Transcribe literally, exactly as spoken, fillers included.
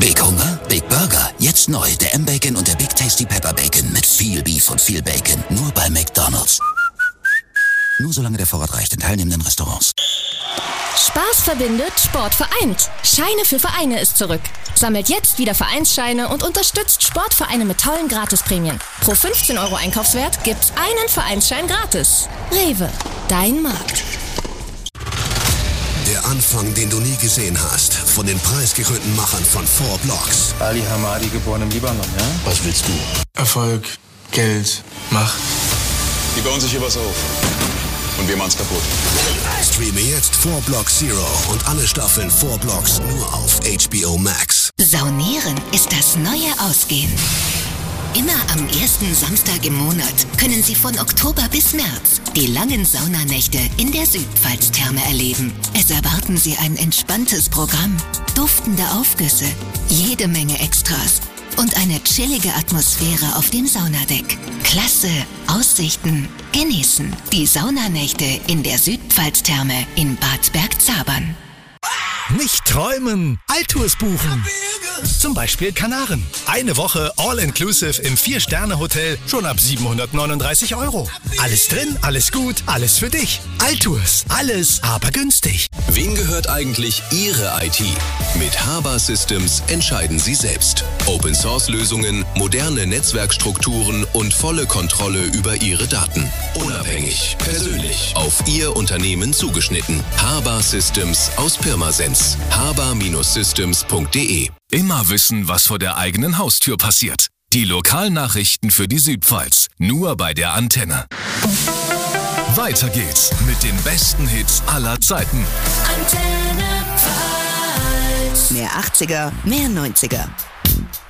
Big Hunger? Big Burger. Jetzt neu. Der M-Bacon und der Big Tasty Pepper Bacon. Mit viel Beef und viel Bacon. Nur bei McDonald's. Nur solange der Vorrat reicht in teilnehmenden Restaurants. Spaß verbindet, Sport vereint. Scheine für Vereine ist zurück. Sammelt jetzt wieder Vereinsscheine und unterstützt Sportvereine mit tollen Gratisprämien. Pro fünfzehn Euro Einkaufswert gibt's einen Vereinsschein gratis. Rewe, dein Markt. Der Anfang, den du nie gesehen hast, von den preisgekrönten Machern von Four Blocks. Ali Hamadi, geboren im Libanon, ja? Was willst du? Erfolg, Geld, Macht. Die bauen sich hier was auf. Und wir machen's kaputt. Streame jetzt Four Blocks Zero und alle Staffeln Four Blocks nur auf H B O Max. Saunieren ist das neue Ausgehen. Immer am ersten Samstag im Monat können Sie von Oktober bis März die langen Saunanächte in der Südpfalz-Therme erleben. Es erwarten Sie ein entspanntes Programm, duftende Aufgüsse, jede Menge Extras und eine chillige Atmosphäre auf dem Saunadeck. Klasse, Aussichten, genießen die Saunanächte in der Südpfalz-Therme in Bad Bergzabern. Nicht träumen, Altours buchen. Zum Beispiel Kanaren. Eine Woche All-Inclusive im Vier-Sterne-Hotel schon ab siebenhundertneununddreißig Euro. Alles drin, alles gut, alles für dich. Altours, alles aber günstig. Wem gehört eigentlich Ihre I T? Mit Haber Systems entscheiden Sie selbst. Open-Source-Lösungen, moderne Netzwerkstrukturen und volle Kontrolle über Ihre Daten. Unabhängig, persönlich, auf Ihr Unternehmen zugeschnitten. Haber Systems aus Pirmasens. haber Systems punkt de. Immer wissen, was vor der eigenen Haustür passiert. Die Lokalnachrichten für die Südpfalz. Nur bei der Antenne. Weiter geht's mit den besten Hits aller Zeiten. Antenne Pfalz. Mehr achtziger, mehr neunziger.